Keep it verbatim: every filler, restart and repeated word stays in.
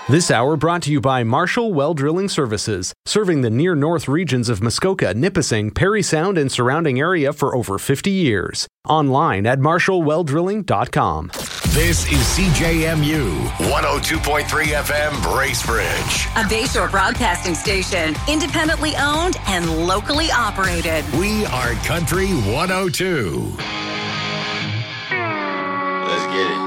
This hour brought to you by Marshall Well Drilling Services, serving the near north regions of Muskoka, Nipissing, Parry Sound, and surrounding area for over fifty years. Online at marshall well drilling dot com. This is C J M U one oh two point three F M Bracebridge, a Bayshore broadcasting station, independently owned and locally operated. We are Country one oh two. Let's get it.